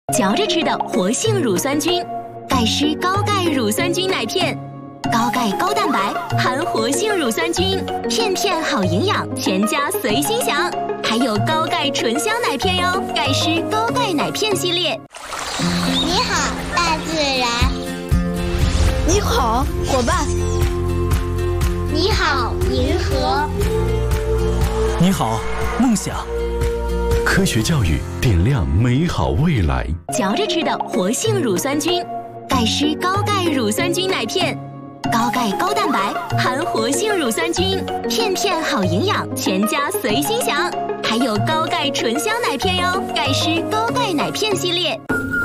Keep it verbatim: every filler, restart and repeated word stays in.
嚼着吃的活性乳酸菌，钙湿高钙乳酸菌奶片，高钙高蛋白，含活性乳酸菌，片片好营养，全家随心享。还有高钙醇香奶片哟，钙湿高钙奶片系列。 你好，大自然。 你好，伙伴。 你好，银河。 你好，梦想。 科学教育点亮美好未来。 嚼着吃的活性乳酸菌，钙湿高钙乳酸菌奶片，高钙高蛋白，含活性乳酸菌，片片好营养，全家随心享。还有高钙醇香奶片哟，钙湿高钙奶片系列。